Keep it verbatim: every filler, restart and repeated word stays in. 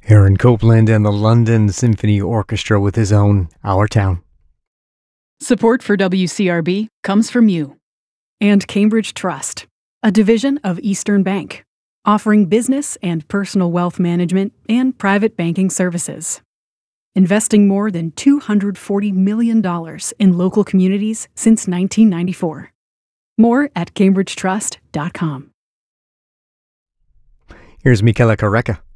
Aaron Copland and the London Symphony Orchestra with his own Our Town. Support for W C R B comes from you. And Cambridge Trust, a division of Eastern Bank, offering business and personal wealth management and private banking services. Investing more than two hundred forty million dollars in local communities since nineteen ninety-four. More at cambridge trust dot com. Here's Michela Careca.